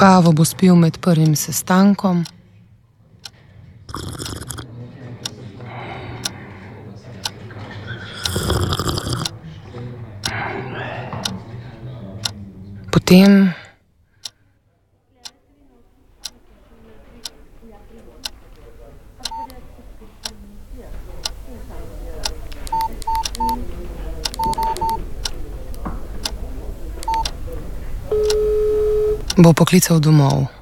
Kavo bo spil med prvim sestankom. Potem bo poklical domov.